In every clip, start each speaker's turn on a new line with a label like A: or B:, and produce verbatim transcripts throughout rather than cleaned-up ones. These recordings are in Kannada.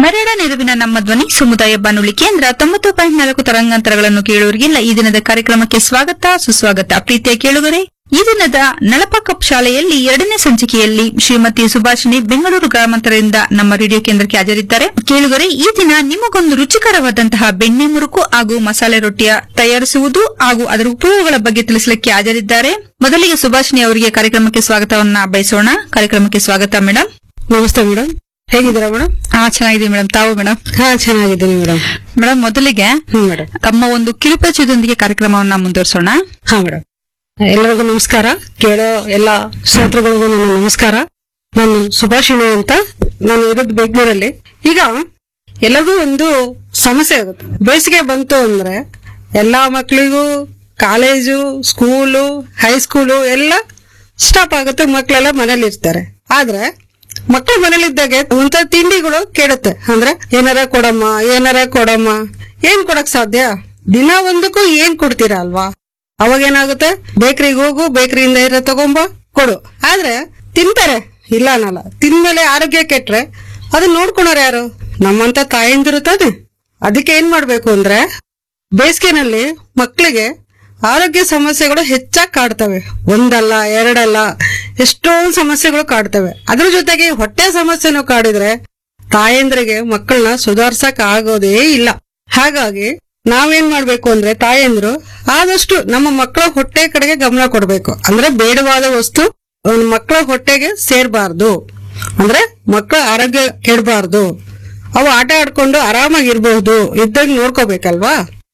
A: ಹರಡ ನೆರವಿನ ನಮ್ಮ ಧ್ವನಿ ಸಮುದಾಯ ಬಾನುಲಿ ಕೇಂದ್ರ ತೊಂಬತ್ತು ಪಾಯಿಂಟ್ ನಾಲ್ಕು ತರಂಗಾಂತರಗಳನ್ನು ಕೇಳುವರಿಗೆಲ್ಲ ಈ ದಿನದ ಕಾರ್ಯಕ್ರಮಕ್ಕೆ ಸ್ವಾಗತ ಸುಸ್ವಾಗತ. ಪ್ರೀತಿಯ ಕೇಳುಗರೆ, ಈ ದಿನದ ನಳಪ ಕಪ್ ಶಾಲೆಯಲ್ಲಿ ಎರಡನೇ ಸಂಚಿಕೆಯಲ್ಲಿ ಶ್ರೀಮತಿ ಸುಭಾಷಿಣಿ ಬೆಂಗಳೂರು ಗ್ರಾಮಾಂತರದಿಂದ ನಮ್ಮ ರೇಡಿಯೋ ಕೇಂದ್ರಕ್ಕೆ ಹಾಜರಿದ್ದಾರೆ. ಕೇಳುಗರೆ, ಈ ದಿನ ನಿಮಗೊಂದು ರುಚಿಕರವಾದಂತಹ ಬೆಣ್ಣೆ ಮುರುಕು ಹಾಗೂ ಮಸಾಲೆ ರೊಟ್ಟಿಯ ತಯಾರಿಸುವುದು ಹಾಗೂ ಅದರ ಉಪಯೋಗಗಳ ಬಗ್ಗೆ ತಿಳಿಸಲಿಕ್ಕೆ ಹಾಜರಿದ್ದಾರೆ. ಮೊದಲಿಗೆ ಸುಭಾಷಿಣಿ ಅವರಿಗೆ ಕಾರ್ಯಕ್ರಮಕ್ಕೆ ಸ್ವಾಗತವನ್ನ ಬಯಸೋಣ. ಕಾರ್ಯಕ್ರಮಕ್ಕೆ ಸ್ವಾಗತ ಮೇಡಮ್.
B: ನಮಸ್ತೆ ಮೇಡಮ್, ಹೇಗಿದ್ದೀರಾ ಮೇಡಮ್?
A: ಹಾ, ಚೆನ್ನಾಗಿದ್ದೀವಿ ಮೇಡಮ್. ತಾವು ಮೇಡಮ್?
B: ಹಾ, ಚೆನ್ನಾಗಿದ್ದೀನಿ ಮೇಡಮ್.
A: ಮೇಡಮ್, ಮೊದಲಿಗೆ
B: ಹ್ಮ್ ಮೇಡಮ್,
A: ತಮ್ಮ ಒಂದು ಕಿರುಪರಿಚಯದೊಂದಿಗೆ ಕಾರ್ಯಕ್ರಮವನ್ನ ಮುಂದುವರಿಸೋಣ.
B: ಹಾ ಮೇಡಮ್, ಎಲ್ಲರಿಗೂ ನಮಸ್ಕಾರ. ಕೇಳೋ ಎಲ್ಲ ಶ್ರೋತೃಗಳಿಗೂ ನನ್ನ ನಮಸ್ಕಾರ. ನಾನು ಸುಭಾಷಿಣಿ ಅಂತ, ನಾನು ಇರೋದು ಬೆಂಗಳೂರಲ್ಲಿ. ಈಗ ಎಲ್ಲರಿಗೂ ಒಂದು ಸಮಸ್ಯೆ ಆಗುತ್ತೆ, ಬೇಸಿಗೆ ಬಂತು ಅಂದ್ರೆ ಎಲ್ಲಾ ಮಕ್ಕಳಿಗೂ ಕಾಲೇಜು, ಸ್ಕೂಲು, ಹೈಸ್ಕೂಲು ಎಲ್ಲ ಸ್ಟಾಪ್ ಆಗುತ್ತೆ. ಮಕ್ಕಳೆಲ್ಲ ಮನೇಲಿ ಇರ್ತಾರೆ. ಆದ್ರೆ ಮಕ್ಕಳು ಮನೇಲಿದ್ದಾಗೆ ಒಂತ ತಿಂಡಿಗಳು ಕೇಳುತ್ತೆ. ಅಂದ್ರೆ ಏನಾರ ಕೊಡಮ್ಮ, ಏನಾರ ಕೊಡಮ್ಮ. ಏನ್ ಕೊಡಕ್ ಸಾಧ್ಯ? ದಿನ ಒಂದಕ್ಕೂ ಏನ್ ಕೊಡ್ತೀರಾ ಅಲ್ವಾ? ಅವಾಗ ಏನಾಗುತ್ತೆ, ಬೇಕರಿಗೆ ಹೋಗು, ಬೇಕರಿಯಿಂದ ಇರೋ ತಗೊಂಬ ಕೊಡು. ಆದ್ರೆ ತಿಂತಾರೆ, ಇಲ್ಲ ಅನ್ನಲ್ಲ. ತಿಂದ್ಮೇಲೆ ಆರೋಗ್ಯ ಕೆಟ್ರೆ ಅದನ್ನ ನೋಡ್ಕೊಳೋರು ಯಾರು? ನಮ್ಮಂತ ತಾಯಂದಿರು ತಾನೆ. ಅದಕ್ಕೆ ಏನ್ ಮಾಡ್ಬೇಕು ಅಂದ್ರೆ, ಬೇಸಿಗೆನಲ್ಲಿ ಮಕ್ಕಳಿಗೆ ಆರೋಗ್ಯ ಸಮಸ್ಯೆಗಳು ಹೆಚ್ಚಾಗಿ ಕಾಡ್ತವೆ. ಒಂದಲ್ಲ ಎರಡಲ್ಲ, ಎಷ್ಟೊಂದು ಸಮಸ್ಯೆಗಳು ಕಾಡ್ತವೆ. ಅದ್ರ ಜೊತೆಗೆ ಹೊಟ್ಟೆ ಸಮಸ್ಯೆನೂ ಕಾಡಿದ್ರೆ ತಾಯಂದ್ರಿಗೆ ಮಕ್ಕಳನ್ನ ಸುಧಾರ್ಸಕ್ ಆಗೋದೇ ಇಲ್ಲ. ಹಾಗಾಗಿ ನಾವೇನ್ ಮಾಡ್ಬೇಕು ಅಂದ್ರೆ, ತಾಯಂದ್ರು ಆದಷ್ಟು ನಮ್ಮ ಮಕ್ಕಳ ಹೊಟ್ಟೆ ಕಡೆಗೆ ಗಮನ ಕೊಡ್ಬೇಕು. ಅಂದ್ರೆ ಬೇಡವಾದ ವಸ್ತು ಮಕ್ಕಳ ಹೊಟ್ಟೆಗೆ ಸೇರ್ಬಾರ್ದು. ಅಂದ್ರೆ ಮಕ್ಕಳ ಆರೋಗ್ಯ ಕೆಡಬಾರ್ದು. ಅವು ಆಟ ಆಡ್ಕೊಂಡು ಆರಾಮಾಗಿರ್ಬಹುದು, ಇದ್ದಾಗ ನೋಡ್ಕೋಬೇಕಲ್ವಾ?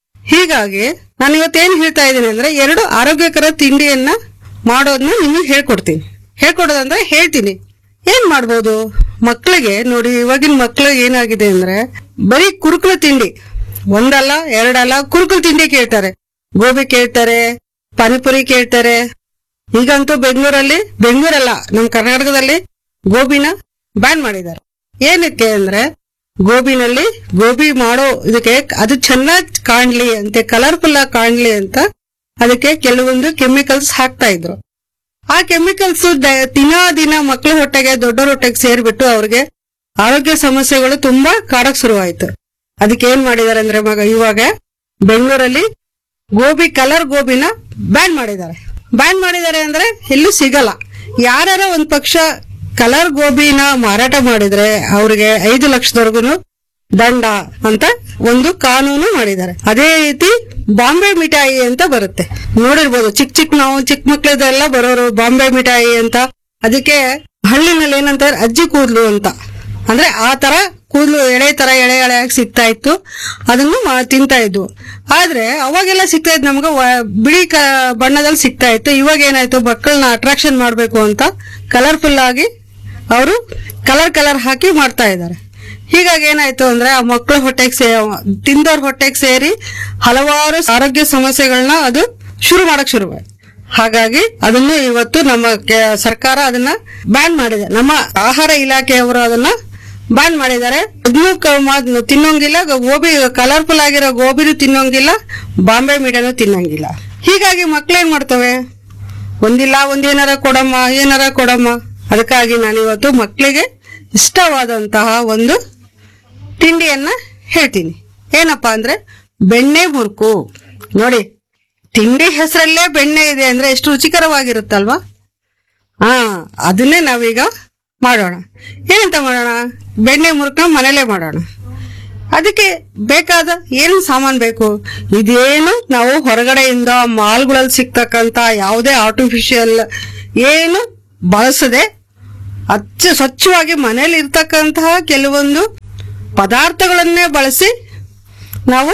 B: ಹೀಗಾಗಿ ನಾನು ಇವತ್ತೇನ್ ಹೇಳ್ತಾ ಇದ್ದೀನಿ ಅಂದ್ರೆ, ಎರಡು ಆರೋಗ್ಯಕರ ತಿಂಡಿಯನ್ನ ಮಾಡೋದನ್ನ ನಿಮಗೆ ಹೇಳ್ಕೊಡ್ತೀನಿ. ಹೇಳ್ಕೊಡೋದಂದ್ರೆ ಹೇಳ್ತೀನಿ ಏನ್ ಮಾಡ್ಬೋದು ಮಕ್ಕಳಿಗೆ. ನೋಡಿ, ಇವಾಗಿನ ಮಕ್ಕಳಿಗೆ ಏನಾಗಿದೆ ಅಂದ್ರೆ, ಬರೀ ಕುರುಕುಲು ತಿಂಡಿ, ಒಂದಲ್ಲ ಎರಡಲ್ಲ ಕುರುಕುಲು ತಿಂಡಿ ಕೇಳ್ತಾರೆ. ಗೋಬಿ ಕೇಳ್ತಾರೆ, ಪಾನಿಪುರಿ ಕೇಳ್ತಾರೆ. ಈಗಂತೂ ಬೆಂಗಳೂರಲ್ಲಿ, ಬೆಂಗಳೂರಲ್ಲ ನಮ್ ಕರ್ನಾಟಕದಲ್ಲಿ ಗೋಬಿನ ಬ್ಯಾನ್ ಮಾಡಿದ್ದಾರೆ. ಏನಕ್ಕೆ ಅಂದ್ರೆ, ಗೋಬಿನಲ್ಲಿ ಗೋಬಿ ಮಾಡೋ ಇದಕ್ಕೆ ಅದು ಚೆನ್ನಾಗಿ ಕಾಣ್ಲಿ ಅಂತೆ, ಕಲರ್ಫುಲ್ ಆಗಿ ಕಾಣ್ಲಿ ಅಂತ ಅದಕ್ಕೆ ಕೆಲವೊಂದು ಕೆಮಿಕಲ್ಸ್ ಹಾಕ್ತಾ ಇದ್ರು. ಆ ಕೆಮಿಕಲ್ಸ್ ದಿನ ದಿನ ಮಕ್ಕಳ ಹೊಟ್ಟೆಗೆ, ದೊಡ್ಡರ ಹೊಟ್ಟೆಗೆ ಸೇರ್ಬಿಟ್ಟು ಅವ್ರಿಗೆ ಆರೋಗ್ಯ ಸಮಸ್ಯೆಗಳು ತುಂಬಾ ಕಾಡಕ್ ಶುರುವಾಯ್ತು. ಅದಕ್ಕೆ ಏನ್ ಮಾಡಿದಾರೆ ಅಂದ್ರೆ, ಮಗ ಇವಾಗ ಬೆಂಗಳೂರಲ್ಲಿ ಗೋಬಿ, ಕಲರ್ ಗೋಬಿನ ಬ್ಯಾನ್ ಮಾಡಿದ್ದಾರೆ. ಬ್ಯಾನ್ ಮಾಡಿದ್ದಾರೆ ಅಂದ್ರೆ ಎಲ್ಲೂ ಸಿಗಲ್ಲ. ಯಾರ ಒಂದ್ ಪಕ್ಷ ಕಲರ್ ಗೋಬಿನ ಮಾರಾಟ ಮಾಡಿದ್ರೆ ಅವ್ರಿಗೆ ಐದು ಲಕ್ಷದವರೆಗೂ ದಂಡ ಅಂತ ಒಂದು ಕಾನೂನು ಮಾಡಿದ್ದಾರೆ. ಅದೇ ರೀತಿ ಬಾಂಬೆ ಮಿಠಾಯಿ ಅಂತ ಬರುತ್ತೆ, ನೋಡಿರ್ಬೋದು. ಚಿಕ್ಕ ಚಿಕ್ಕ ನಾವು ಚಿಕ್ಕ ಮಕ್ಳದೆಲ್ಲ ಬರೋರು ಬಾಂಬೆ ಮಿಠಾಯಿ ಅಂತ. ಅದಕ್ಕೆ ಹಳ್ಳಿನಲ್ಲಿ ಏನಂತಾರೆ, ಅಜ್ಜಿ ಕೂದ್ಲು ಅಂತ. ಅಂದ್ರೆ ಆ ತರ ಕೂದಲು ಎಳೆ ತರ ಎಳೆ ಎಳೆಯಾಗಿ ಸಿಗ್ತಾ ಇತ್ತು, ಅದನ್ನು ತಿಂತಾ ಇದ್ವು. ಆದ್ರೆ ಅವಾಗೆಲ್ಲ ಸಿಗ್ತಾ ಇತ್ತು ನಮ್ಗೆ ಬಿಳಿ ಬಣ್ಣದಲ್ಲಿ ಸಿಗ್ತಾ ಇತ್ತು. ಇವಾಗ ಏನಾಯ್ತು, ಮಕ್ಕಳನ್ನ ಅಟ್ರಾಕ್ಷನ್ ಮಾಡ್ಬೇಕು ಅಂತ ಕಲರ್ಫುಲ್ ಆಗಿ ಅವರು ಕಲರ್ ಕಲರ್ ಹಾಕಿ ಮಾಡ್ತಾ ಇದ್ದಾರೆ. ಹೀಗಾಗಿ ಏನಾಯ್ತು ಅಂದ್ರೆ, ಆ ಮಕ್ಕಳ ಹೊಟ್ಟೆಗೆ ಸೇ ತಿಂದವ್ರ ಹೊಟ್ಟೆಗೆ ಸೇರಿ ಹಲವಾರು ಆರೋಗ್ಯ ಸಮಸ್ಯೆಗಳನ್ನ ಅದು ಶುರು ಮಾಡಕ್ ಶುರುವಾಯ್ತು. ಹಾಗಾಗಿ ಅದನ್ನು ಇವತ್ತು ನಮ್ಮ ಸರ್ಕಾರ ಅದನ್ನ ಬ್ಯಾನ್ ಮಾಡಿದೆ. ನಮ್ಮ ಆಹಾರ ಇಲಾಖೆಯವರು ಅದನ್ನ ಬ್ಯಾನ್ ಮಾಡಿದ್ದಾರೆ. ಅದನ್ನು ತಿನ್ನೋಂಗಿಲ್ಲ, ಗೋಬಿ ಕಲರ್ಫುಲ್ ಆಗಿರೋ ಗೋಬಿನೂ ತಿನ್ನೋಂಗಿಲ್ಲ, ಬಾಂಬೆ ಮೀಡಿಯಾನು ತಿನ್ನೋಂಗಿಲ್ಲ. ಹೀಗಾಗಿ ಮಕ್ಳೇನ್ ಮಾಡ್ತವೆ, ಒಂದಿಲ್ಲ ಒಂದೇನಾರ ಕೊಡಮ್ಮ, ಏನಾರ ಕೊಡಮ್ಮ. ಅದಕ್ಕಾಗಿ ನಾನಿವತ್ತು ಮಕ್ಕಳಿಗೆ ಇಷ್ಟವಾದಂತಹ ಒಂದು ತಿಂಡಿಯನ್ನ ಹೇಳ್ತೀನಿ. ಏನಪ್ಪಾ ಅಂದ್ರೆ, ಬೆಣ್ಣೆ ಮುರುಕು. ನೋಡಿ, ತಿಂಡಿ ಹೆಸರಲ್ಲೇ ಬೆಣ್ಣೆ ಇದೆ ಅಂದ್ರೆ ಎಷ್ಟು ರುಚಿಕರವಾಗಿರುತ್ತಲ್ವಾ? ಹಾ, ಅದನ್ನೇ ನಾವೀಗ ಮಾಡೋಣ. ಏನಂತ ಮಾಡೋಣ, ಬೆಣ್ಣೆ ಮುರುಕನ್ನ ಮನೇಲೆ ಮಾಡೋಣ. ಅದಕ್ಕೆ ಬೇಕಾದ ಏನು ಸಾಮಾನು ಬೇಕು, ಇದೇನು ನಾವು ಹೊರಗಡೆಯಿಂದ ಮಾಲ್ಗಳಲ್ಲಿ ಸಿಗ್ತಕ್ಕಂತ ಯಾವುದೇ ಆರ್ಟಿಫಿಷಿಯಲ್ ಏನು ಬಳಸದೆ ಅಚ್ಚ ಸ್ವಚ್ಛವಾಗಿ ಮನೇಲಿ ಇರ್ತಕ್ಕಂತಹ ಕೆಲವೊಂದು ಪದಾರ್ಥಗಳನ್ನೇ ಬಳಸಿ ನಾವು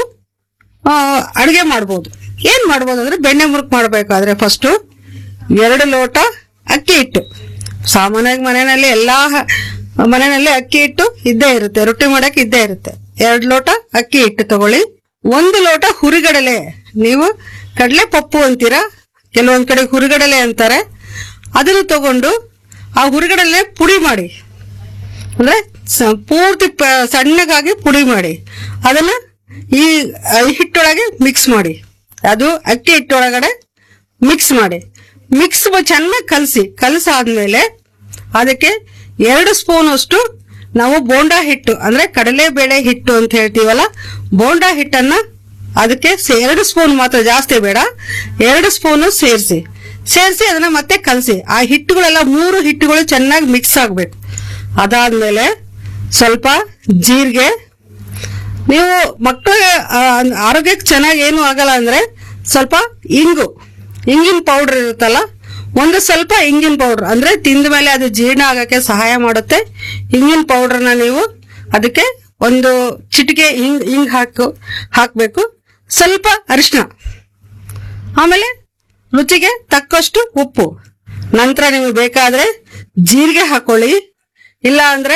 B: ಅಡುಗೆ ಮಾಡ್ಬೋದು. ಏನ್ ಮಾಡ್ಬೋದು ಅಂದ್ರೆ, ಬೆಣ್ಣೆ ಮುರುಕು ಮಾಡ್ಬೇಕಾದ್ರೆ ಫಸ್ಟ್ ಎರಡು ಲೋಟ ಅಕ್ಕಿ ಹಿಟ್ಟು. ಸಾಮಾನ್ಯವಾಗಿ ಮನೆಯಲ್ಲಿ ಎಲ್ಲಾ ಮನೆಯಲ್ಲಿ ಅಕ್ಕಿ ಹಿಟ್ಟು ಇದ್ದೇ ಇರುತ್ತೆ, ರೊಟ್ಟಿ ಮಾಡಕ್ ಇದ್ದೇ ಇರುತ್ತೆ. ಎರಡು ಲೋಟ ಅಕ್ಕಿ ಹಿಟ್ಟು ತಗೊಳ್ಳಿ. ಒಂದು ಲೋಟ ಹುರಿಗಡಲೆ, ನೀವು ಕಡಲೆ ಪಪ್ಪು ಅಂತೀರಾ, ಕೆಲವೊಂದ್ ಕಡೆ ಹುರಿಗಡಲೆ ಅಂತಾರೆ. ಅದನ್ನು ತಗೊಂಡು ಆ ಹುರಿಗಡಲೆ ಪುಡಿ ಮಾಡಿ, ಅಂದ್ರೆ ಪೂರ್ತಿ ಸಣ್ಣಗಾಗಿ ಪುಡಿ ಮಾಡಿ ಅದನ್ನ ಈ ಹಿಟ್ಟೊಳಗೆ ಮಿಕ್ಸ್ ಮಾಡಿ, ಅದು ಅಕ್ಕಿ ಹಿಟ್ಟೊಳಗಡೆ ಮಿಕ್ಸ್ ಮಾಡಿ, ಮಿಕ್ಸ್ ಚೆನ್ನಾಗಿ ಕಲಸಿ. ಕಲಸಾದ್ಮೇಲೆ ಅದಕ್ಕೆ ಎರಡು ಸ್ಪೂನ್ ಅಷ್ಟು ನಾವು ಬೋಂಡಾ ಹಿಟ್ಟು ಅಂದ್ರೆ ಕಡಲೆಬೇಳೆ ಹಿಟ್ಟು ಅಂತ ಹೇಳ್ತೀವಲ್ಲ, ಬೋಂಡಾ ಹಿಟ್ಟನ್ನ ಅದಕ್ಕೆ ಸೇ- ಎರಡು ಸ್ಪೂನ್ ಮಾತ್ರ, ಜಾಸ್ತಿ ಬೇಡ, ಎರಡು ಸ್ಪೂನು ಸೇರಿಸಿ ಸೇರಿಸಿ ಅದನ್ನ ಮತ್ತೆ ಕಲಸಿ. ಆ ಹಿಟ್ಟುಗಳೆಲ್ಲ ಮೂರು ಹಿಟ್ಟುಗಳು ಚೆನ್ನಾಗಿ ಮಿಕ್ಸ್ ಆಗ್ಬೇಕು. ಅದಾದ್ಮೇಲೆ ಸ್ವಲ್ಪ ಜೀರಿಗೆ, ನೀವು ಮಕ್ಕಳಿಗೆ ಆ, ಆರೋಗ್ಯಕ್ಕೆ ಚೆನ್ನಾಗಿ ಏನು ಆಗಲ್ಲ ಅಂದ್ರೆ ಸ್ವಲ್ಪ ಇಂಗು, ಇಂಗಿನ ಪೌಡರ್ ಇರುತ್ತಲ್ಲ, ಒಂದು ಸ್ವಲ್ಪ ಇಂಗಿನ ಪೌಡರ್ ಅಂದ್ರೆ ತಿಂದ ಮೇಲೆ ಅದು ಜೀರ್ಣ ಆಗಕ್ಕೆ ಸಹಾಯ ಮಾಡುತ್ತೆ. ಇಂಗಿನ ಪೌಡರ್ನ ನೀವು ಅದಕ್ಕೆ ಒಂದು ಚಿಟಿಕೆ ಹಿಂಗ್ ಹಿಂಗ್ ಹಾಕು ಹಾಕ್ಬೇಕು. ಸ್ವಲ್ಪ ಅರಿಶಿನ, ಆಮೇಲೆ ರುಚಿಗೆ ತಕ್ಕಷ್ಟು ಉಪ್ಪು. ನಂತರ ನಿಮಗೆ ಬೇಕಾದ್ರೆ ಜೀರಿಗೆ ಹಾಕೊಳ್ಳಿ, ಇಲ್ಲ ಅಂದ್ರೆ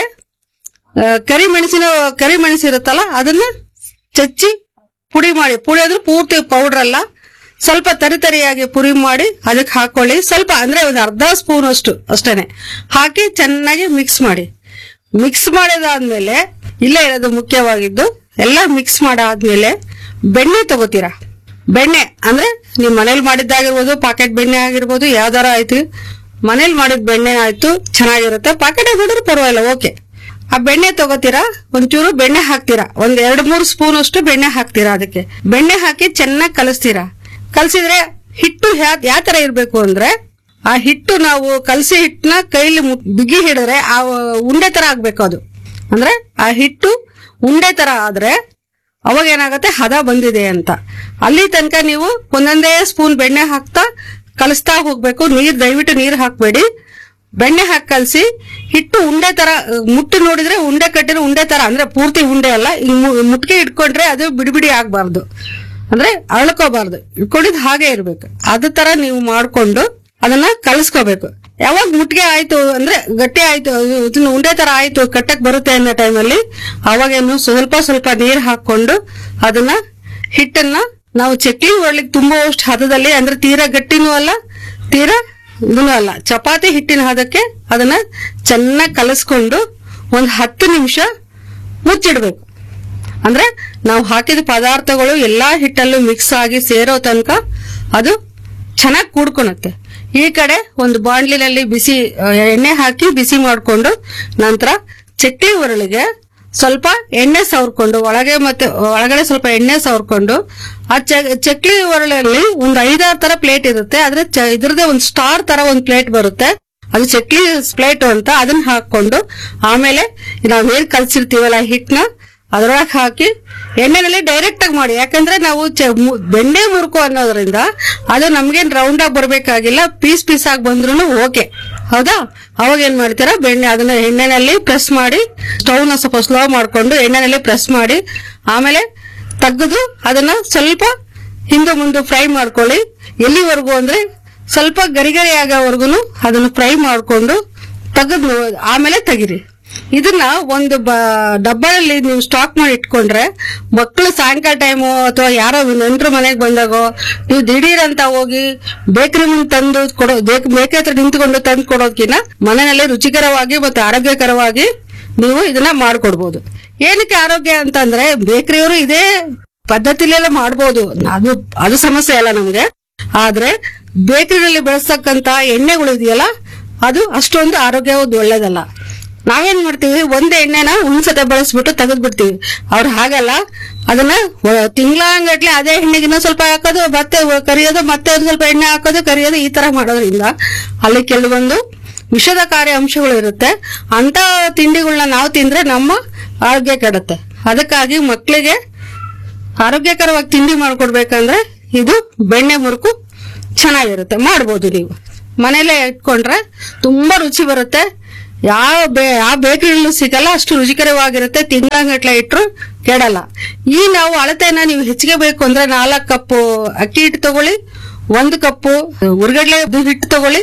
B: ಆ, ಕರಿ ಮೆಣಸಿನ ಕರಿ ಮೆಣಸು ಇರುತ್ತಲ್ಲ ಅದನ್ನ ಚಚ್ಚಿ ಪುಡಿ ಮಾಡಿ, ಪುಡಿ ಅಂದ್ರೆ ಪೂರ್ತಿ ಪೌಡರ್ ಅಲ್ಲ, ಸ್ವಲ್ಪ ತರಿತರಿಯಾಗಿ ಪುಡಿ ಮಾಡಿ ಅದಕ್ಕೆ ಹಾಕೊಳ್ಳಿ. ಸ್ವಲ್ಪ ಅಂದ್ರೆ ಒಂದು ಅರ್ಧ ಸ್ಪೂನ್ ಅಷ್ಟು ಅಷ್ಟೇನೆ ಹಾಕಿ ಚೆನ್ನಾಗಿ ಮಿಕ್ಸ್ ಮಾಡಿ. ಮಿಕ್ಸ್ ಮಾಡಿದಾದ್ಮೇಲೆ ಇಲ್ಲೇ ಇರೋದು ಮುಖ್ಯವಾಗಿದ್ದು, ಎಲ್ಲ ಮಿಕ್ಸ್ ಮಾಡಾದ್ಮೇಲೆ ಬೆಣ್ಣೆ ತಗೋತೀರಾ. ಬೆಣ್ಣೆ ಅಂದ್ರೆ ನೀವು ಮನೇಲಿ ಮಾಡಿದ್ದಾಗಿರ್ಬೋದು, ಪಾಕೆಟ್ ಬೆಣ್ಣೆ ಆಗಿರ್ಬೋದು, ಯಾವ್ದಾರ ಆಯ್ತು, ಮನೇಲಿ ಮಾಡಿದ ಬೆಣ್ಣೆ ಆಯ್ತು ಚೆನ್ನಾಗಿರುತ್ತೆ. ಪಾಕೆಟ್ ಆಗಿದ್ರೆ ಪರವಾಗಿಲ್ಲ, ಓಕೆ. ಆ ಬೆಣ್ಣೆ ತಗೋತೀರಾ, ಒಂಚೂರು ಬೆಣ್ಣೆ ಹಾಕ್ತೀರಾ, ಒಂದ್ ಎರಡ್ ಮೂರು ಸ್ಪೂನ್ ಅಷ್ಟು ಬೆಣ್ಣೆ ಹಾಕ್ತೀರಾ. ಅದಕ್ಕೆ ಬೆಣ್ಣೆ ಹಾಕಿ ಚೆನ್ನಾಗಿ ಕಲಿಸ್ತೀರಾ. ಕಲಸಿದ್ರೆ ಹಿಟ್ಟು ಯಾವ ತರ ಇರ್ಬೇಕು ಅಂದ್ರೆ, ಆ ಹಿಟ್ಟು ನಾವು ಕಲಸಿ ಹಿಟ್ಟನ್ನ ಕೈಲಿ ಮುಟ್- ಬಿಗಿ ಹಿಡಿದ್ರೆ ಆ ಉಂಡೆ ತರ ಆಗ್ಬೇಕು. ಅದು ಅಂದ್ರೆ ಆ ಹಿಟ್ಟು ಉಂಡೆ ತರ ಆದ್ರೆ ಅವಾಗ ಏನಾಗುತ್ತೆ, ಹದ ಬಂದಿದೆ ಅಂತ. ಅಲ್ಲಿ ತನಕ ನೀವು ಒಂದೊಂದೇ ಸ್ಪೂನ್ ಬೆಣ್ಣೆ ಹಾಕ್ತಾ ಕಲಿಸ್ತಾ ಹೋಗ್ಬೇಕು. ನೀರ್ ದಯವಿಟ್ಟು ನೀರ್ ಹಾಕ್ಬೇಡಿ, ಬೆಣ್ಣೆ ಹಾಕಿ ಕಲಸಿ. ಹಿಟ್ಟು ಉಂಡೆ ತರ ಮುಟ್ಟು ನೋಡಿದ್ರೆ ಉಂಡೆ ಕಟ್ಟಿರೋ ಉಂಡೆ ತರ, ಅಂದ್ರೆ ಪೂರ್ತಿ ಉಂಡೆ ಅಲ್ಲ, ಮುಟ್ಕೆ ಇಟ್ಕೊಂಡ್ರೆ ಅದು ಬಿಡಿಬಿಡಿ ಆಗ್ಬಾರ್ದು, ಅಂದ್ರೆ ಅಳ್ಕೋಬಾರ್ದು, ಇಟ್ಕೊಂಡಿದ್ ಹಾಗೆ ಇರ್ಬೇಕು. ಅದ ತರ ನೀವು ಮಾಡ್ಕೊಂಡು ಅದನ್ನ ಕಲಿಸ್ಕೋಬೇಕು. ಯಾವಾಗ ಮುಟ್ಗೆ ಆಯ್ತು ಅಂದ್ರೆ ಗಟ್ಟಿ ಆಯ್ತು, ಇದನ್ನ ಉಂಡೆ ತರ ಆಯ್ತು, ಕಟ್ಟಕ್ ಬರುತ್ತೆ ಅನ್ನೋ ಟೈಮಲ್ಲಿ ಅವಾಗೇನು ಸ್ವಲ್ಪ ಸ್ವಲ್ಪ ನೀರ್ ಹಾಕೊಂಡು ಅದನ್ನ ಹಿಟ್ಟನ್ನ ನಾವು ಚಕ್ಲಿ ಒಳ್ಳಿಗೆ ತುಂಬುವಷ್ಟು ಹದದಲ್ಲಿ, ಅಂದ್ರೆ ತೀರಾ ಗಟ್ಟಿನೂ ಅಲ್ಲ ತೀರಾ ಇದೂ ಅಲ್ಲ, ಚಪಾತಿ ಹಿಟ್ಟಿನ ಹದಕ್ಕೆ ಅದನ್ನ ಚೆನ್ನಾಗಿ ಕಲಸ್ಕೊಂಡು ಒಂದ್ ಹತ್ತು ನಿಮಿಷ ಮುಚ್ಚಿಡ್ಬೇಕು. ಅಂದ್ರೆ ನಾವು ಹಾಕಿದ ಪದಾರ್ಥಗಳು ಎಲ್ಲಾ ಹಿಟ್ಟಲ್ಲೂ ಮಿಕ್ಸ್ ಆಗಿ ಸೇರೋ ತನಕ ಅದು ಚೆನ್ನಾಗಿ ಕೂಡ್ಕೊಳುತ್ತೆ. ಈ ಕಡೆ ಒಂದು ಬಾಂಡ್ಲಿನಲ್ಲಿ ಬಿಸಿ ಆ, ಎಣ್ಣೆ ಹಾಕಿ ಬಿಸಿ ಮಾಡಿಕೊಂಡು ನಂತರ ಚಕ್ಲಿ ಉರುಳಿಗೆ ಸ್ವಲ್ಪ ಎಣ್ಣೆ ಸವರ್ಕೊಂಡು ಒಳಗೆ ಮತ್ತೆ ಒಳಗಡೆ ಸ್ವಲ್ಪ ಎಣ್ಣೆ ಸವರ್ಕೊಂಡು ಆ ಚಕ್ಲಿ ಉರುಳಲ್ಲಿ ಒಂದು ಐದಾರು ತರ ಪ್ಲೇಟ್ ಇರುತ್ತೆ. ಆದ್ರೆ ಇದ್ರದೇ ಒಂದು ಸ್ಟಾರ್ ತರ ಒಂದು ಪ್ಲೇಟ್ ಬರುತ್ತೆ, ಅದು ಚಕ್ಲಿ ಪ್ಲೇಟ್ ಅಂತ. ಅದನ್ನ ಹಾಕೊಂಡು ಆಮೇಲೆ ನಾವ್ ಏನ್ ಕಲ್ಸಿರ್ತೀವಲ್ಲ ಹಿಟ್ಟನ್ನ ಅದ್ರೊಳಗೆ ಹಾಕಿ ಎಣ್ಣೆನಲ್ಲಿ ಡೈರೆಕ್ಟ್ ಆಗಿ ಮಾಡಿ. ಯಾಕಂದ್ರೆ ನಾವು ಬೆಣ್ಣೆ ಮುರುಕು ಅನ್ನೋದ್ರಿಂದ ಅದು ನಮ್ಗೇನ್ ರೌಂಡ್ ಆಗಿ ಬರ್ಬೇಕಾಗಿಲ್ಲ, ಪೀಸ್ ಪೀಸ್ ಆಗಿ ಬಂದ್ರು ಓಕೆ, ಹೌದಾ? ಅವಾಗ ಏನ್ ಮಾಡ್ತೀರಾ, ಬೆಣ್ಣೆ ಅದನ್ನ ಎಣ್ಣೆನಲ್ಲಿ ಪ್ರೆಸ್ ಮಾಡಿ, ಸ್ಟವ್ ನ ಸ್ವಲ್ಪ ಸ್ಲೋ ಮಾಡ್ಕೊಂಡು ಎಣ್ಣೆನಲ್ಲಿ ಪ್ರೆಸ್ ಮಾಡಿ ಆಮೇಲೆ ತೆಗೆದು ಅದನ್ನ ಸ್ವಲ್ಪ ಹಿಂದೆ ಮುಂದೆ ಫ್ರೈ ಮಾಡ್ಕೊಳ್ಳಿ. ಎಲ್ಲಿವರೆಗೂ ಅಂದ್ರೆ ಸ್ವಲ್ಪ ಗರಿ ಗರಿ ಆಗೋವರೆಗೂ ಅದನ್ನ ಫ್ರೈ ಮಾಡ್ಕೊಂಡು ತೆಗೆದು ಆಮೇಲೆ ತೆಗಿರಿ. ಇದನ್ನ ಒಂದು ಡಬ್ಬದಲ್ಲಿ ನೀವು ಸ್ಟಾಕ್ ಮಾಡಿ ಇಟ್ಕೊಂಡ್ರೆ ಮಕ್ಕಳು ಸಾಯಂಕಾಲ ಟೈಮು ಅಥವಾ ಯಾರೋ ನೆಂಟರು ಮನೆಗೆ ಬಂದಾಗೋ ನೀವು ದಿಢೀರ್ ಅಂತ ಹೋಗಿ ಬೇಕರಿ ಮುಂದೆ ತಂದು ಕೊಡೋ, ಬೇಕರಿ ಹತ್ರ ನಿಂತ್ಕೊಂಡು ತಂದು ಕೊಡೋದಕ್ಕಿಂತ ಮನೆಯಲ್ಲಿ ರುಚಿಕರವಾಗಿ ಮತ್ತೆ ಆರೋಗ್ಯಕರವಾಗಿ ನೀವು ಇದನ್ನ ಮಾಡ್ಕೊಡ್ಬೋದು. ಏನಕ್ಕೆ ಆರೋಗ್ಯ ಅಂತಂದ್ರೆ ಬೇಕರಿಯವರು ಇದೇ ಪದ್ಧತಿಲೆಲ್ಲ ಮಾಡ್ಬೋದು, ಅದು ಅದು ಸಮಸ್ಯೆ ಅಲ್ಲ ನಮ್ಗೆ. ಆದ್ರೆ ಬೇಕರಿನಲ್ಲಿ ಬೆಳೆಸ್ತಕ್ಕಂತ ಎಣ್ಣೆಗಳು ಇದೆಯಲ್ಲ ಅದು ಅಷ್ಟೊಂದು ಆರೋಗ್ಯ ಒಳ್ಳೇದಲ್ಲ. ನಾವೇನ್ ಮಾಡ್ತೀವಿ, ಒಂದ್ ಎಣ್ಣೆನ ಒಂದ್ಸತೆ ಬಳಸ್ಬಿಟ್ಟು ತೆಗೆದ್ ಬಿಡ್ತೀವಿ. ಅವ್ರು ಹಾಗಲ್ಲ, ಅದನ್ನ ತಿಂಗಳಂಗಟ್ಲೆ ಅದೇ ಎಣ್ಣೆಗೆ ಇನ್ನೊಂದ್ ಸ್ವಲ್ಪ ಹಾಕೋದು, ಮತ್ತೆ ಕರಿಯೋದು, ಮತ್ತೆ ಒಂದ್ ಸ್ವಲ್ಪ ಎಣ್ಣೆ ಹಾಕೋದು, ಕರಿಯೋದು, ಈ ತರ ಮಾಡೋದ್ರಿಂದ ಅಲ್ಲಿ ಕೆಲವೊಂದು ವಿಷದಕಾರಿ ಅಂಶಗಳು ಇರುತ್ತೆ. ಅಂತ ತಿಂಡಿಗಳನ್ನ ನಾವು ತಿಂದ್ರೆ ನಮ್ಮ ಆರೋಗ್ಯ ಕೆಡುತ್ತೆ. ಅದಕ್ಕಾಗಿ ಮಕ್ಕಳಿಗೆ ಆರೋಗ್ಯಕರವಾಗಿ ತಿಂಡಿ ಮಾಡ್ಕೊಡ್ಬೇಕಂದ್ರೆ ಇದು ಬೆಣ್ಣೆ ಮುರುಕು ಚೆನ್ನಾಗಿರುತ್ತೆ, ಮಾಡ್ಬೋದು. ನೀವು ಮನೇಲೆ ಇಟ್ಕೊಂಡ್ರೆ ತುಂಬಾ ರುಚಿ ಬರುತ್ತೆ. ಯಾವ ಬೇ ಯಾವ ಬೇಕರಿಯಲ್ಲೂ ಸಿಗಲ್ಲ, ಅಷ್ಟು ರುಚಿಕರವಾಗಿರುತ್ತೆ. ತಿಂಗಳಂಗಟ್ಲೆ ಇಟ್ರು ಕೆಡಲ್ಲ. ಈ ನಾವು ಅಳತೆನ ನೀವು ಹೆಚ್ಚಿಗೆ ಬೇಕು ಅಂದ್ರೆ ನಾಲ್ಕು ಕಪ್ಪು ಅಕ್ಕಿ ಹಿಟ್ಟು ತಗೊಳ್ಳಿ, ಒಂದು ಕಪ್ಪು ಉರ್ಗಡ್ಲೆ ಹಿಟ್ಟು ತಗೊಳ್ಳಿ,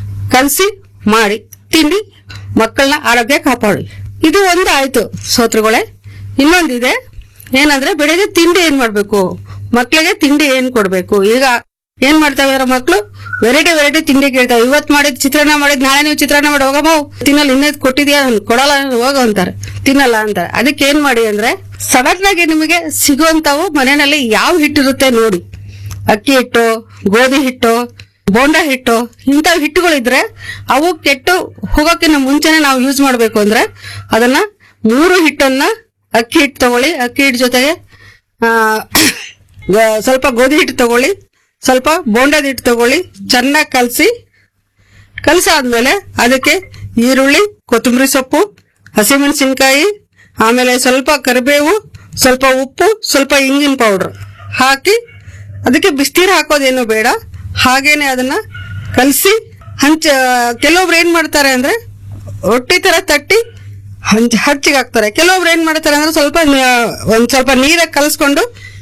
B: ಕಲಸಿ ಮಾಡಿ ತಿಂಡಿ ಮಕ್ಕಳನ್ನ ಆರೋಗ್ಯ ಕಾಪಾಡಿ. ಇದು ಒಂದು ಆಯ್ತು ಸೋತ್ರಗಳೇ. ಇನ್ನೊಂದಿದೆ, ಏನಂದ್ರೆ ಬೆಳಿಗ್ಗೆ ತಿಂಡಿ ಏನ್ ಮಾಡ್ಬೇಕು, ಮಕ್ಕಳಿಗೆ ತಿಂಡಿ ಏನ್ ಕೊಡ್ಬೇಕು. ಈಗ ಏನ್ ಮಾಡ್ತಾವ ಮಕ್ಕಳು, ವೆರೈಟಿ ವೆರೈಟಿ ತಿಂಡಿ ಕೇಳ್ತಾವೆ. ಇವತ್ ಮಾಡಿದ್ ಚಿತ್ರಾನ್ನ ಮಾಡಿದ್ ನಾಳೆ ನೀವು ಚಿತ್ರಾನ್ನ ಮಾಡಿ ಹೋಗಮ್ಮ, ತಿನ್ನಲ್ಲ, ಇನ್ನೇದ್ ಕೊಟ್ಟಿದ್ಯಾ, ಕೊಡಲ್ಲ ಹೋಗ ಅಂತಾರೆ, ತಿನ್ನಲ್ಲ ಅಂತಾರೆ. ಅದಕ್ಕೆ ಏನ್ ಮಾಡಿ ಅಂದ್ರೆ ಸಡನ್ ಆಗಿ ನಿಮಗೆ ಸಿಗುವಂತವು ಮನೆಯಲ್ಲಿ ಯಾವ ಹಿಟ್ಟಿರುತ್ತೆ ನೋಡಿ, ಅಕ್ಕಿ ಹಿಟ್ಟು, ಗೋಧಿ ಹಿಟ್ಟು, ಬೋಂಡಾ ಹಿಟ್ಟು, ಇಂಥವು ಹಿಟ್ಟುಗಳಿದ್ರೆ ಅವು ಕೆಟ್ಟು ಹೋಗೋಕ್ಕಿಂತ ಮುಂಚೆನೆ ನಾವು ಯೂಸ್ ಮಾಡ್ಬೇಕು ಅಂದ್ರೆ ಅದನ್ನ ಮೂರು ಹಿಟ್ಟನ್ನ ಅಕ್ಕಿ ಹಿಟ್ಟು ತಗೊಳ್ಳಿ. ಅಕ್ಕಿ ಹಿಟ್ಟು ಜೊತೆಗೆ ಆ, ಗ- ಸ್ವಲ್ಪ ಗೋಧಿ ಹಿಟ್ಟು ತಗೊಳ್ಳಿ, ಸ್ವಲ್ಪ ಬೋಂಡದ ಹಿಟ್ಟು ತಗೊಳ್ಳಿ, ಚೆನ್ನಾಗಿ ಕಲಸಿ. ಕಲಸಾದ್ಮೇಲೆ ಅದಕ್ಕೆ ಈರುಳ್ಳಿ, ಕೊತ್ತಂಬರಿ ಸೊಪ್ಪು, ಹಸಿಮೆಣಸಿನ್ಕಾಯಿ, ಆಮೇಲೆ ಸ್ವಲ್ಪ ಕರಿಬೇವು, ಸ್ವಲ್ಪ ಉಪ್ಪು, ಸ್ವಲ್ಪ ಇಂಗಿನ ಪೌಡರ್ ಹಾಕಿ ಅದಕ್ಕೆ ಬಿಸಿನೀರು ಹಾಕೋದೇನು ಬೇಡ, ಹಾಗೇನೆ ಅದನ್ನ ಕಲಸಿ ಹಂಚ. ಕೆಲವೊಬ್ರು ಏನ್ ಮಾಡ್ತಾರೆ ಅಂದ್ರೆ ರೊಟ್ಟಿ ತರ ತಟ್ಟಿ ಹಂಚ ಹಚ್ಚಿಗೆ ಹಾಕ್ತಾರೆ. ಕೆಲವೊಬ್ರು ಏನ್ ಮಾಡ್ತಾರೆ ಅಂದ್ರೆ ಸ್ವಲ್ಪ ನ- ಒಂದ್ ಸ್ವಲ್ಪ ನೀರಾಗಿ ಕಲಸ್ಕೊಂಡು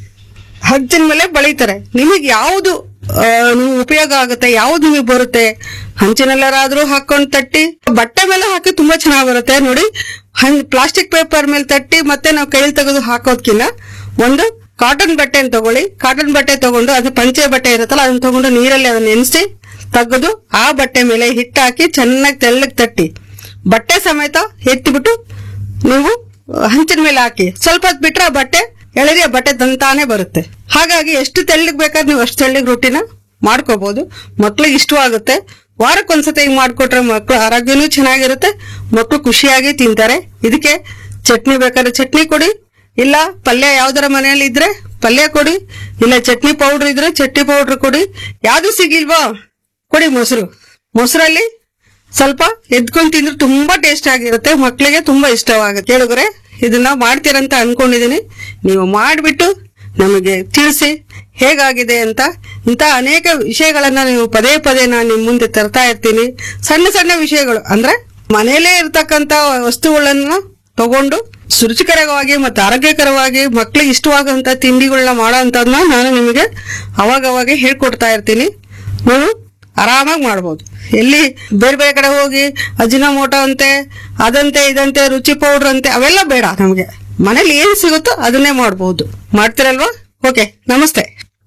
B: ಹಚ್ಚಿನ ಮೇಲೆ ಬಳಿತಾರೆ. ನಿಮಗೆ ಯಾವುದು ನಿಮ್ಗೆ ಉಪಯೋಗ ಆಗುತ್ತೆ, ಯಾವ್ದು ನಿಮಗೆ ಬರುತ್ತೆ, ಹಂಚಿನೆಲ್ಲರಾದ್ರೂ ಹಾಕೊಂಡು ತಟ್ಟಿ ಬಟ್ಟೆ ಮೇಲೆ ಹಾಕಿ ತುಂಬಾ ಚೆನ್ನಾಗಿ ಬರುತ್ತೆ ನೋಡಿ. ಹಂಗ್ ಪ್ಲಾಸ್ಟಿಕ್ ಪೇಪರ್ ಮೇಲೆ ತಟ್ಟಿ ಮತ್ತೆ ನಾವು ಕೈಲಿ ತೆಗೆದು ಹಾಕೋದ್ಕಿನ್ನ ಒಂದು ಕಾಟನ್ ಬಟ್ಟೆನ ತಗೊಳ್ಳಿ. ಕಾಟನ್ ಬಟ್ಟೆ ತಗೊಂಡು ಅದು ಪಂಚೆ ಬಟ್ಟೆ ಇರುತ್ತಲ್ಲ ಅದನ್ನ ತಗೊಂಡು ನೀರಲ್ಲಿ ಅದನ್ನ ನೆನೆಸಿ ತೆಗೆದು ಆ ಬಟ್ಟೆ ಮೇಲೆ ಹಿಟ್ಟು ಹಾಕಿ ಚೆನ್ನಾಗಿ ತೆಳ್ಳಗೆ ತಟ್ಟಿ ಬಟ್ಟೆ ಸಮೇತ ಎತ್ತಿಬಿಟ್ಟು ನೀವು ಹಂಚಿನ ಮೇಲೆ ಹಾಕಿ ಸ್ವಲ್ಪ ಹೊತ್ತು ಬಿಟ್ರೆ ಆ ಬಟ್ಟೆ ಎಳೆರಿ ಆ ಬಟ್ಟೆ ತಂತಾನೆ ಬರುತ್ತೆ. ಹಾಗಾಗಿ ಎಷ್ಟು ತೆಳ್ಳಗ್ ಬೇಕಾದ್ರೆ ನೀವು ಅಷ್ಟು ತೆಳ್ಳಗ್ ರೊಟ್ಟಿನ ಮಾಡ್ಕೋಬಹುದು. ಮಕ್ಳಿಗೆ ಇಷ್ಟವಾಗುತ್ತೆ. ವಾರಕ್ಕೊಂದ್ಸತಿ ಹಿಂಗ್ ಮಾಡ್ಕೊಟ್ರೆ ಮಕ್ಳು ಆರೋಗ್ಯನೂ ಚೆನ್ನಾಗಿರುತ್ತೆ, ಮಕ್ಳು ಖುಷಿಯಾಗಿ ತಿಂತಾರೆ. ಇದಕ್ಕೆ ಚಟ್ನಿ ಬೇಕಾದ್ರೆ ಚಟ್ನಿ ಕೊಡಿ, ಇಲ್ಲ ಪಲ್ಯ ಯಾವ್ದಾರ ಮನೆಯಲ್ಲಿ ಇದ್ರೆ ಪಲ್ಯ ಕೊಡಿ, ಇಲ್ಲ ಚಟ್ನಿ ಪೌಡರ್ ಇದ್ರೆ ಚಟ್ನಿ ಪೌಡರ್ ಕೊಡಿ. ಯಾವ್ದು ಸಿಗಿಲ್ವಾ ಕೊಡಿ ಮೊಸರು. ಮೊಸರಲ್ಲಿ ಸ್ವಲ್ಪ ಎದ್ಕೊಂಡ್ ತಿಂದ್ರೆ ತುಂಬಾ ಟೇಸ್ಟ್ ಆಗಿರುತ್ತೆ, ಮಕ್ಳಿಗೆ ತುಂಬಾ ಇಷ್ಟವಾಗುತ್ತೆ. ಕೇಳಿದ್ರೆ ಇದನ್ನ ಮಾಡ್ತೀರಂತ ಅನ್ಕೊಂಡಿದೀನಿ. ನೀವು ಮಾಡ್ಬಿಟ್ಟು ನಮಗೆ ತಿಳಿಸಿ ಹೇಗಾಗಿದೆ ಅಂತ. ಇಂತ ಅನೇಕ ವಿಷಯಗಳನ್ನ ನೀವು ಪದೇ ಪದೇ ನಾನು ನಿಮ್ ಮುಂದೆ ತರ್ತಾ ಇರ್ತೀನಿ. ಸಣ್ಣ ಸಣ್ಣ ವಿಷಯಗಳು ಅಂದ್ರೆ ಮನೆಯಲ್ಲೇ ಇರ್ತಕ್ಕಂತ ವಸ್ತುಗಳನ್ನ ತಗೊಂಡು ರುಚಿಕರವಾಗಿ ಮತ್ತು ಆರೋಗ್ಯಕರವಾಗಿ ಮಕ್ಳಿಗೆ ಇಷ್ಟವಾಗುವಂತ ತಿಂಡಿಗಳನ್ನ ಮಾಡೋ ಅಂತದನ್ನ ನಾನು ನಿಮಗೆ ಅವಾಗವಾಗ ಹೇಳ್ಕೊಡ್ತಾ ಇರ್ತೀನಿ. ನೀವು ಆರಾಮಾಗಿ ಮಾಡ್ಬೋದು. ಎಲ್ಲಿ ಬೇರೆ ಬೇರೆ ಕಡೆ ಹೋಗಿ ಅಜಿನೋಮೋಟೋ ಅಂತೆ ಅದಂತೆ ಇದಂತೆ ರುಚಿ ಪೌಡರ್ ಅಂತೆ ಅವೆಲ್ಲ ಬೇಡ. ನಮಗೆ ಮನೇಲಿ ಏನ್ ಸಿಗುತ್ತೋ ಅದನ್ನೇ ಮಾಡಬಹುದು. ಮಾಡ್ತೀರಲ್ವಾ? ಓಕೆ, ನಮಸ್ತೆ.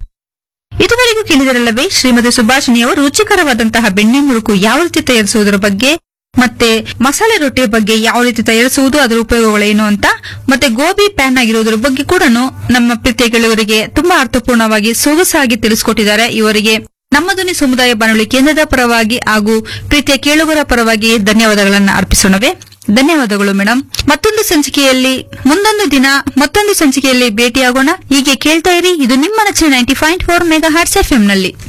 A: ಇದುವರೆಗೂ ಕೇಳಿದರಲ್ಲವೇ ಶ್ರೀಮತಿ ಸುಭಾಷಿಣಿ ಅವರು ರುಚಿಕರವಾದಂತಹ ಬೆಣ್ಣೆ ಮುರುಕು ಯಾವ ರೀತಿ ತಯಾರಿಸುವುದರ ಬಗ್ಗೆ, ಮತ್ತೆ ಮಸಾಲೆ ರೊಟ್ಟಿಯ ಬಗ್ಗೆ ಯಾವ ರೀತಿ ತಯಾರಿಸುವುದು, ಅದರ ಉಪಯೋಗಗಳೇನು ಅಂತ, ಮತ್ತೆ ಗೋಬಿ ಪ್ಯಾನ್ ಆಗಿರುವುದರ ಬಗ್ಗೆ ಕೂಡ ನಮ್ಮ ಪ್ರೀತಿಯ ಗೆಳೆಯರಿಗೆ ತುಂಬಾ ಅರ್ಥಪೂರ್ಣವಾಗಿ ಸೊಗಸಾಗಿ ತಿಳಿಸಿಕೊಟ್ಟಿದ್ದಾರೆ. ಇವರಿಗೆ ನಮ್ಮ ಧ್ವನಿ ಸಮುದಾಯ ಬಾನುಲಿ ಕೇಂದ್ರದ ಪರವಾಗಿ ಹಾಗೂ ಪ್ರೀತಿಯ ಕೇಳುಗರ ಪರವಾಗಿ ಧನ್ಯವಾದಗಳನ್ನು ಅರ್ಪಿಸೋಣವೇ. ಧನ್ಯವಾದಗಳು ಮೇಡಮ್. ಮತ್ತೊಂದು ಸಂಚಿಕೆಯಲ್ಲಿ ಮುಂದೊಂದು ದಿನ ಮತ್ತೊಂದು ಸಂಚಿಕೆಯಲ್ಲಿ ಭೇಟಿಯಾಗೋಣ. ಹೀಗೆ ಕೇಳ್ತಾ ಇರಿ. ಇದು ನಿಮ್ಮ ನೆಚ್ಚಿನ ninety point four mega hertz FM ನಲ್ಲಿ.